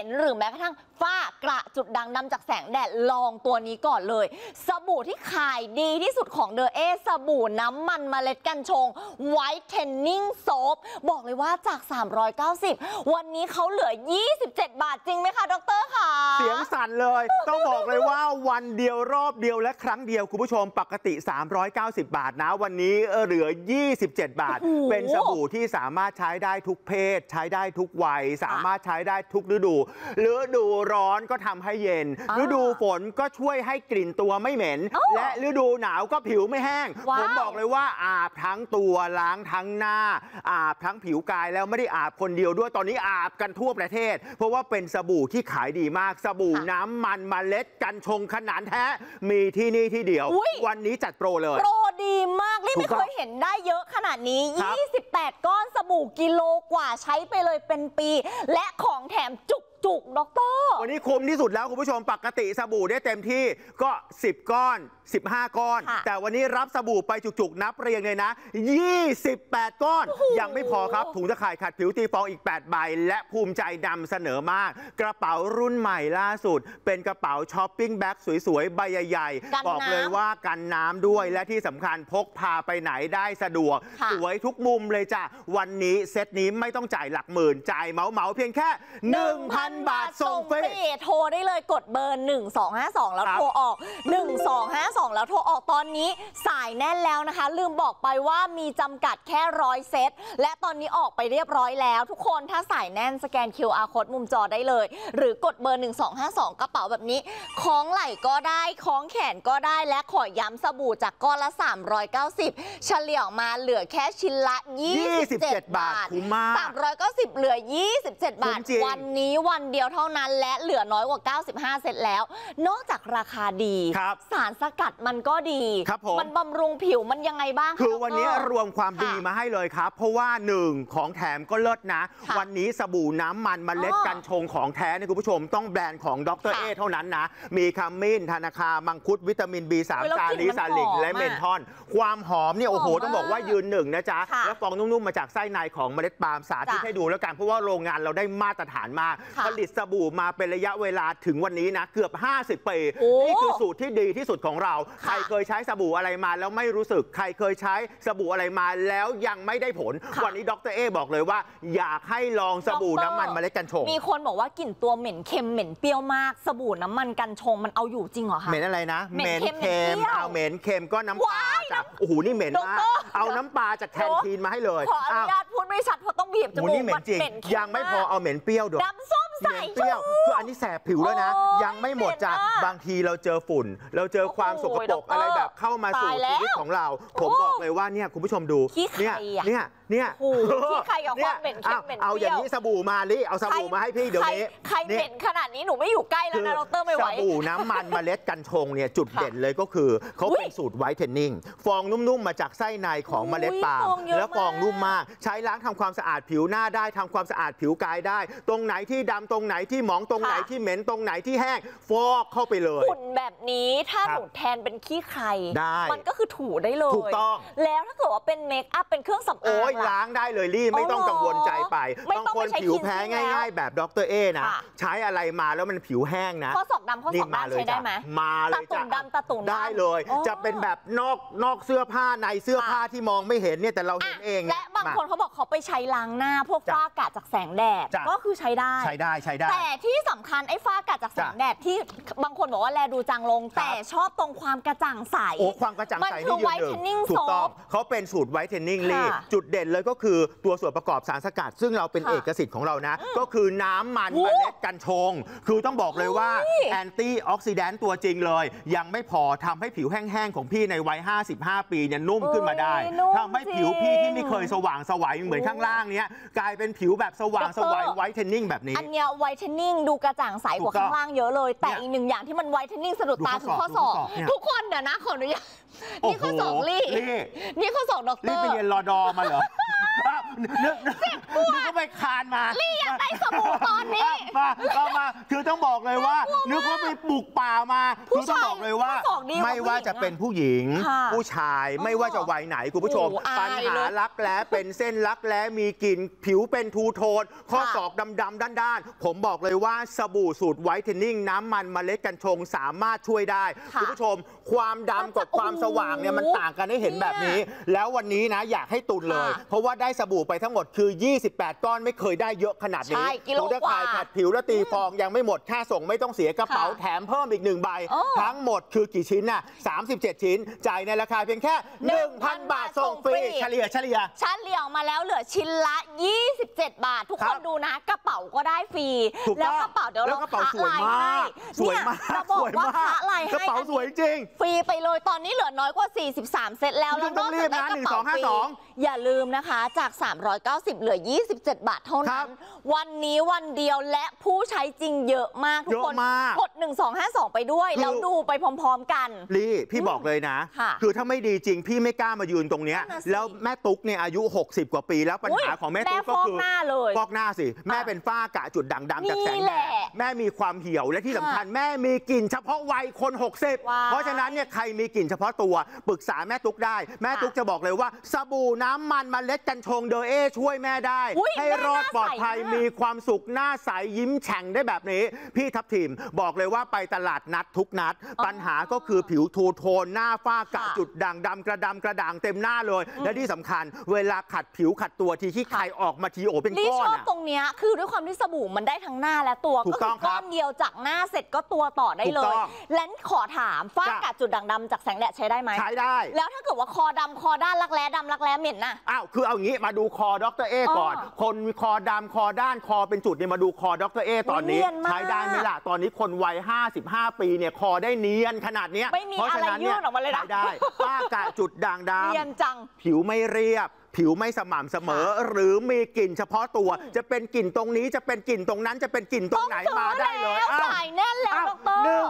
หรือแม้กระทั่งฝ้ากระจุดด่างดำจากแสงแดดลองตัวนี้ก่อนเลยสบู่ที่ขายดีที่สุดของเดอะเอสบู่น้ำมันเมล็ดกัญชง Whitening Soap บอกเลยว่าจาก390วันนี้เขาเหลือ27 บาทจริงไหมคะดร.คะเสียงสั่นเลยต้องบอกเลยว่าวันเดียวรอบเดียวและครั้งเดียวคุณผู้ชมปกติ390 บาทนะวันนี้เหลือ27 บาทเป็นสบู่ที่สามารถใช้ได้ทุกเพศใช้ได้ทุกวัยสามารถใช้ได้ทุกฤดูร้อนก็ทำให้เย็นฤดูฝนก็ช่วยให้กลิ่นตัวไม่เหม็นและฤดูหนาวก็ผิวไม่แห้งผมบอกเลยว่าอาบทั้งตัวล้างทั้งหน้าอาบทั้งผิวกายแล้วไม่ได้อาบคนเดียวด้วยตอนนี้อาบกันทั่วประเทศเพราะว่าเป็นสบู่ที่ขายดีมากสบู่น้ำมันเมล็ดกัญชงขนาดแท้มีที่นี่ที่เดียววันนี้จัดโปรเลยโปรดีมากนี่ไม่เคยเห็นได้เยอะขนาดนี้28ก้อนสบู่กิโลกว่าใช้ไปเลยเป็นปีและของแถมจุกดร. วันนี้คุ้มที่สุดแล้วคุณผู้ชมปกติสบู่ได้เต็มที่ก็10ก้อน15ก้อนแต่วันนี้รับสบู่ไปจุกๆนับเรียงเลยนะ28ก้อนยังไม่พอครับถุงตะข่ายขัดผิวตีฟองอีก8ใบและภูมิใจนำเสนอมากกระเป๋ารุ่นใหม่ล่าสุดเป็นกระเป๋าช้อปปิ้งแบ็คสวยๆใบใหญ่ๆบอกเลยว่ากันน้ำด้วยและที่สำคัญพกพาไปไหนได้สะดวกสวยทุกมุมเลยจ้ะวันนี้เซตนี้ไม่ต้องจ่ายหลักหมื่นจ่ายเหมาเพียงแค่ 1,000 บาทส่งฟรีโทรได้เลยกดเบอร์1252แล้วโทรออก1252แล้วโทรออกตอนนี้สายแน่นแล้วนะคะลืมบอกไปว่ามีจำกัดแค่100 เซตและตอนนี้ออกไปเรียบร้อยแล้วทุกคนถ้าสายแน่นสแกน QR Code มุมจอได้เลยหรือกดเบอร์1252กระเป๋าแบบนี้คล้องไหล่ก็ได้คล้องแขนก็ได้และขอย้ำสบู่จากก้อนละ390เฉลี่ยออกมาเหลือแค่ชิ้นละ27 บาทคุ้มมาก 390เหลือ27 บาทวันนี้วันเดียวเท่านั้นและเหลือน้อยกว่า95เซตแล้วนอกจากราคาดีสารสกัดมันก็ดีมันบำรุงผิวมันยังไงบ้างคือวันนี้รวมความดีมาให้เลยครับเพราะว่า1ของแถมก็เลิศนะวันนี้สบู่น้ำมันเมล็ดกัญชงของแท้เนี่ยคุณผู้ชมต้องแบรนด์ของดร.เอเท่านั้นนะมีขมิ้นธนาคารมังคุดวิตามิน B3 ซาลิซาลิกและเมนทอนความหอมเนี่ยโอ้โหต้องบอกว่ายืนหนึ่งนะจ๊ะแล้วฟองนุ่มๆมาจากไส้ในของเมล็ดปาล์มสาธิตให้ดูแล้วกันเพราะว่าโรงงานเราได้มาตรฐานมากผลิตสบู่มาเป็นระยะเวลาถึงวันนี้นะเกือบ50 ปีนี่คือสูตรที่ดีที่สุดของเราใครเคยใช้สบู่อะไรมาแล้วไม่รู้สึกใครเคยใช้สบู่อะไรมาแล้วยังไม่ได้ผลวันนี้ดร.เอบอกเลยว่าอยากให้ลองสบู่น้ำมันเมล็ดกัญชงมีคนบอกว่ากลิ่นตัวเหม็นเค็มเหม็นเปรี้ยวมากสบู่น้ำมันกัญชงมันเอาอยู่จริงเหรอคะเหม็นอะไรนะเหม็นเค็มเอาเหม็นเค็มก็น้ำปลาจากโอ้โหนี่เหม็นมากเอาน้ำปลาจากแคนทีนมาให้เลยขออนุญาตพูดไม่ชัดเพราะต้องบีบจมูกนี่เหม็นจริงยังไม่พอเอาเหม็นเปรี้ยวด้วยน้ำส้มสายเปรี้ยวคืออันนี้แสบผิวแล้วนะยังไม่หมดจ้ะบางทีเราเจอฝุ่นเราเจอความสกปรกอะไรแบบเข้ามาสู่ชีวิตของเราผมบอกเลยว่าเนี่ยคุณผู้ชมดูเนี่ยขี้ใครกับความเหม็นเค็มเหม็นเปรี้ยวเอาอย่างนี้สบู่มาลิเอาสบู่มาให้พี่เดี๋ยวนี้ใครเหม็นขนาดนี้หนูไม่อยู่ใกล้แล้วนะดร.ไม่ไหวสบู่น้ำมันเมล็ดกัญชงเนี่ยจุดเด่นเลยก็คือเขาเป็นสูตรไวท์เทนนิ่งฟองนุ่มๆมาจากไส้ในของเมล็ดปาล์มแล้วฟองนุ่มมากใช้ล้างทำความสะอาดผิวหน้าได้ทำความสะอาดผิวกายได้ตรงไหนที่ดำตรงไหนที่หมองตรงไหนที่เหม็นตรงไหนที่แห้งฟอกเข้าไปเลยฝุ่นแบบนี้ถ้าหนูแทนเป็นขี้ใครมันก็คือถูได้เลยถูกต้องแล้วถ้าเกิดว่าเป็นเมคอัพเป็นเครื่องสำอางโอ้ยล้างได้เลยลี่ไม่ต้องกังวลใจไปบางคนผิวแพ้ง่ายๆแบบดร.เอนะใช้อะไรมาแล้วมันผิวแห้งนะข้อศอกดำข้อศอกด้านใช้ได้ไหมมาเลยจ้ะตาตุ่มได้เลยจะเป็นแบบนอกเสื้อผ้าในเสื้อผ้าที่มองไม่เห็นเนี่ยแต่เราเห็นเองและบางคนเขาบอกเขาไปใช้ล้างหน้าพวกฝ้ากระจากแสงแดดก็คือใช้ได้แต่ที่สำคัญไอ้ฝ้ากระจากแสงแดดที่บางคนบอกว่าแลดูจางลงแต่ชอบตรงความกระจ่างใสความกระจ่างใสนี่ยืนหนึ่งถูกต้องเขาเป็นสูตรไวท์เทนนิ่งลี่จุดเด่นเลยก็คือตัวส่วนประกอบสารสกัดซึ่งเราเป็นเอกสิทธิ์ของเรานะก็คือน้ำมันเมล็ดกัญชงคือต้องบอกเลยว่าแอนตี้ออกซิแดนต์ตัวจริงเลยยังไม่พอทำให้ผิวแห้งๆของพี่ในวัย55 ปีเนี่ยนุ่มขึ้นมาได้ทำให้ผิวพี่ที่ไม่เคยสว่างสวยเหมือนข้างล่างเนี้ยกลายเป็นผิวแบบสว่างสวยไวท์เทนนิ่งแบบนี้อันเนี้ยไวท์เทนนิ่งดูกระจ่างใสกว่าข้างล่างเยอะเลยแต่อีกหนึ่งอย่างที่มันไวท์เทนนิ่งสะดุดตาคือข้อศอกทุกคนเดี๋ยวนะขออนุญาตนี่ข้อศอกลี่นี่ข้อศอกดร. ลี่ไปเรียนรอดอมาเหรอนึกก็ไปคานมาลี่อยากได้สบู่ตอนนี้มาคือต้องบอกเลยว่านึกว่าไปบุกป่ามาคือต้องบอกเลยว่าไม่ว่าจะเป็นผู้หญิงผู้ชายไม่ว่าจะวัยไหนคุณผู้ชมปัญหารักแร้เป็นเส้นรักแร้มีกลิ่นผิวเป็นทูโทนข้อศอกดำๆด้านๆผมบอกเลยว่าสบู่สูตรไวท์เทนนิ่งน้ำมันเมล็ดกัญชงสามารถช่วยได้คุณผู้ชมความดำกับความสว่างเนี่ยมันต่างกันให้เห็นแบบนี้แล้ววันนี้นะอยากให้ตุนเลยเพราะว่าได้สบู่ไปทั้งหมดคือ28ก้อนไม่เคยได้เยอะขนาดนี้ถุงตะข่ายขัดผิวและตีฟองยังไม่หมดค่าส่งไม่ต้องเสียกระเป๋าแถมเพิ่มอีก1ใบทั้งหมดคือกี่ชิ้นน่ะ37ชิ้นจ่ายในราคาเพียงแค่ 1,000 บาทส่งฟรีเฉลี่ยออกมาแล้วเหลือชิ้นละ27 บาททุกคนดูนะกระเป๋าก็ได้ฟรีแล้วกระเป๋าเดี๋ยวเราสวยมากเราบอกว่าคะลายให้กระเป๋าสวยจริงฟรีไปเลยตอนนี้เหลือน้อยกว่า43เซตแล้วแล้วนอกจากได้กระเป๋าฟรีอย่าลืมนะคะจาก390เหลือ27 บาทเท่านั้นวันนี้วันเดียวและผู้ใช้จริงเยอะมากทุกคนกด1252ไปด้วยแล้วดูไปพร้อมๆกันลี่พี่บอกเลยนะคือถ้าไม่ดีจริงพี่ไม่กล้ามายืนตรงเนี้ยแล้วแม่ตุ๊กเนี่ยอายุ60กว่าปีแล้วปัญหาของแม่ตุ๊กก็คือฟอกหน้าสิแม่เป็นฝ้ากระจุดด่างดำจากแสงแดดแม่มีความเหี่ยวและที่สำคัญแม่มีกลิ่นเฉพาะวัยคน60เพราะฉะนั้นเนี่ยใครมีกลิ่นเฉพาะตัวปรึกษาแม่ตุ๊กได้แม่ตุ๊กจะบอกเลยว่าสบู่น้ำมันเมล็ดกัญชงเดอเอช่วยแม่ได้ให้รอดปลอดภัยมีความสุขหน้าใสยิ้มแฉ่งได้แบบนี้พี่ทับทิมบอกเลยว่าไปตลาดนัดทุกนัดปัญหาก็คือผิวทูโทนหน้าฝ้ากระจุดด่างดำกระด่างเต็มหน้าเลยและที่สำคัญเวลาขัดผิวขัดตัวทีที่ใครออกมาทีโอเป็นก้อนชอบตรงเนี้ยคือด้วยความที่สบู่มันได้ทั้งหน้าและตัวก็คือก้อนเดียวจากหน้าเสร็จก็ตัวต่อได้เลยและขอถามฝ้ากระจุดด่างดำจากแสงแดดใช้ได้ไหมใช้ได้แล้วถ้าเกิดว่าคอดำคอด้านรักแร้ดำรักแร้เหม็นน่ะคือเอางี้มาดูคอดร.เอก่อนคนมีคอดำคอด้านคอเป็นจุดเนี่ยมาดูคอดร.เอตอนนี้ใช้ได้ไหมล่ะตอนนี้คนวัย55 ปีเนี่ยคอได้เนียนขนาดนี้ไม่มีอะไรยื่นออกมาเลยนะใช้ได้ฝ้ากระจุดด่างดำเนียนจังผิวไม่เรียบผิวไม่สม่ำเสมอหรือมีกลิ่นเฉพาะตัวจะเป็นกลิ่นตรงนี้จะเป็นกลิ่นตรงนั้นจะเป็นกลิ่นตรงไหนมาได้เลยสายแน่นแล้วดร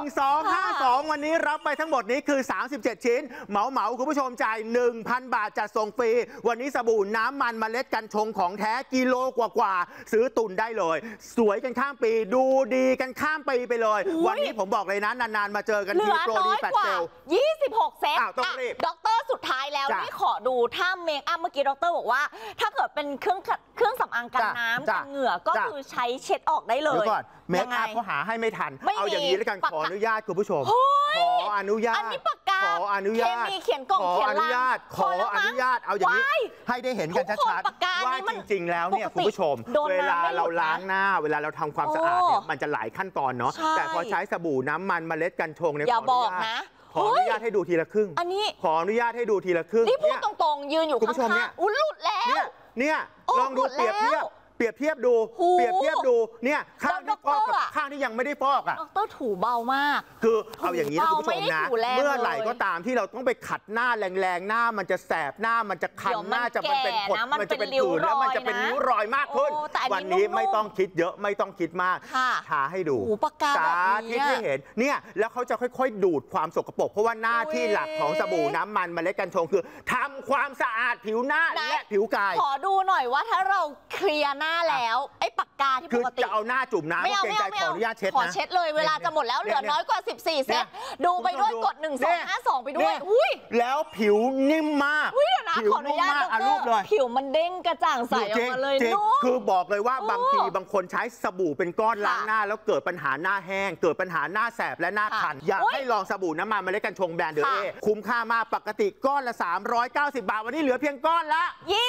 1252วันนี้รับไปทั้งหมดนี้คือ37ชิ้นเหมาคุณผู้ชมจ่าย 1,000 บาทจัดส่งฟรีวันนี้สบู่น้ำมันเมล็ดกัญชงของแท้กิโลกว่าซื้อตุนได้เลยสวยกันข้ามปีดูดีกันข้ามปีไปเลยวันนี้ผมบอกเลยนะนานๆมาเจอกันทีโปรดีแฟตเซล 26เซตต้องรีบดรสุดท้ายแล้วนี่ขอดูถ้าเมคอัพเมื่อกี้ดรบอกว่าถ้าเกิดเป็นเครื่องสำอางกันน้ำกันเหงื่อก็คือใช้เช็ดออกได้เลยเมคอัพเขาหาให้ไม่ทันเอาอย่างนี้แล้วกันขออนุญาตคุณผู้ชมขออนุญาตอันนี้ปากกาขออนุญาตเขียนกล่องเขียนลังขออนุญาตเอาอย่างนี้ให้ได้เห็นกันชัดๆว่าจริงๆแล้วเนี่ยคุณผู้ชมเวลาเราล้างหน้าเวลาเราทำความสะอาดเนี่ยมันจะหลายขั้นตอนเนาะแต่พอใช้สบู่น้ำมันเมล็ดกัญชงเนี่ยอย่าบอกนะขออนุญาตให้ดูทีละครึ่งอันนี้ขออนุญาตให้ดูทีละครึ่งนี่พูดตรงๆยืนอยู่ข้างๆหลุดแล้วเนี่ยลองดูเปรียบเทียบดูเนี่ยข้างที่ฟอกกับข้างที่ยังไม่ได้ฟอกดรถูเบามากคือเอาอย่างนี้นะคุณผู้ชมนะเมื่อไหร่ก็ตามที่เราต้องไปขัดหน้าแรงๆหน้ามันจะแสบหน้ามันจะคันหน้าจะเป็นผดมันจะเป็นผื่นแล้วมันจะเป็นริ้วรอยมากขึ้นวันนี้ไม่ต้องคิดเยอะไม่ต้องคิดมากทาให้ดูสาธิตให้เห็นเนี่ยแล้วเขาจะค่อยๆดูดความสกปรกเพราะว่าหน้าที่หลักของสบู่น้ำมันเมล็ดกัญชงคือทำความสะอาดผิวหน้าและผิวกายขอดูหน่อยว่าถ้าเราเคลียร์หน้าแล้วไอ้ปากกาที่ปกติจะเอาหน้าจุ่มน้ำไม่เอาขออนุญาตเช็ดนะขอเช็ดเลยเวลาจะหมดแล้วเหลือน้อยกว่า14เซตดูไปด้วยกด1252ไปด้วยแล้วผิวนิ่มมากผิวนุ่มมากรูปเลยผิวมันเด้งกระจ่างใสออกมาเลยคือบอกเลยว่าบางทีบางคนใช้สบู่เป็นก้อนล้างหน้าแล้วเกิดปัญหาหน้าแห้งเกิดปัญหาหน้าแสบและหน้าคันอยากให้ลองสบู่น้ำมันเมล็ดกัญชงแบรนด์เดอเอคุ้มค่ามากปกติก้อนละ390 บาทวันนี้เหลือเพียงก้อนละ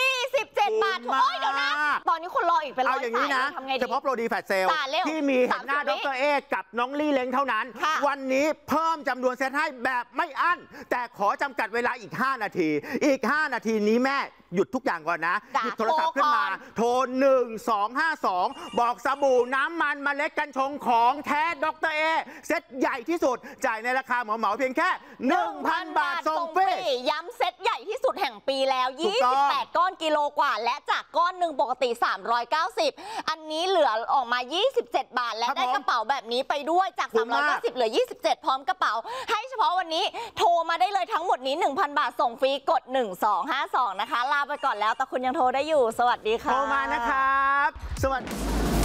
27 บาทโอ้ยเดี๋ยวนะตอนนี้คนรออีกเป็นร้อยสายนะเฉพาะโปรดีแฟตเซลที่มีเห็นหน้าดร.เอกับน้องลี่เล้งเท่านั้นวันนี้เพิ่มจำนวนเซตให้แบบไม่อั้นแต่ขอจำกัดเวลาอีก5นาทีอีก5นาทีนี้แม่หยุดทุกอย่างก่อนนะหยิบโทรศัพท์ขึ้นมาโทร1252บอกสบู่น้ำมันเมล็ดกัญชงของแท้ดร.เอเซตใหญ่ที่สุดจ่ายในราคาเหมาเพียงแค่ 1,000 บาทส่งฟรีย้ำเซตใหญ่ที่สุดแห่งปีแล้ว28ก้อนกิโลกว่าและจากก้อนหนึ่งปกติ390อันนี้เหลือออกมา27 บาทและได้กระเป๋าแบบนี้ไปด้วยจาก390เหลือ27พร้อมกระเป๋าให้เฉพาะวันนี้โทรมาได้เลยทั้งหมดนี้ 1,000 บาทส่งฟรีกด1252นะคะลาไปก่อนแล้วแต่คุณยังโทรได้อยู่สวัสดีค่ะโทรมานะครับสวัสดี